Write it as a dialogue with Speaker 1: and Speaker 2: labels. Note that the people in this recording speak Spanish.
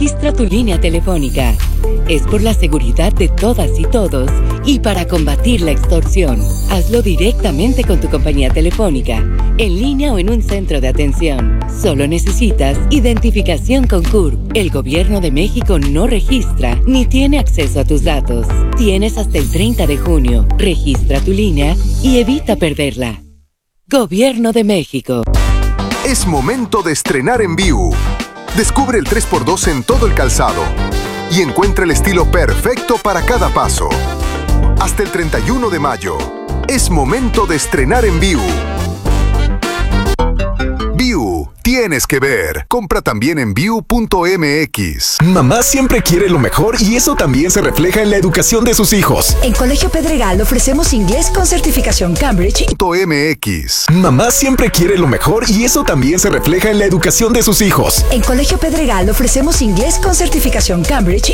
Speaker 1: Registra tu línea telefónica. Es por la seguridad de todas y todos y para combatir la extorsión. Hazlo directamente con tu compañía telefónica, en línea o en un centro de atención. Solo necesitas identificación con CURP. El Gobierno de México no registra ni tiene acceso a tus datos. Tienes hasta el 30 de junio. Registra tu línea y evita perderla. Gobierno de México.
Speaker 2: Es momento de estrenar en Viu. Descubre el 3x2 en todo el calzado y encuentra el estilo perfecto para cada paso. Hasta el 31 de mayo. Es momento de estrenar en Viu. Viu, tienes que ver. Compra también en viu.mx.
Speaker 3: Mamá siempre quiere lo mejor y eso también se refleja en la educación de sus hijos.
Speaker 4: En Colegio Pedregal ofrecemos inglés con certificación Cambridge.
Speaker 2: .mx.
Speaker 3: Mamá siempre quiere lo mejor y eso también se refleja en la educación de sus hijos.
Speaker 4: En Colegio Pedregal ofrecemos inglés con certificación Cambridge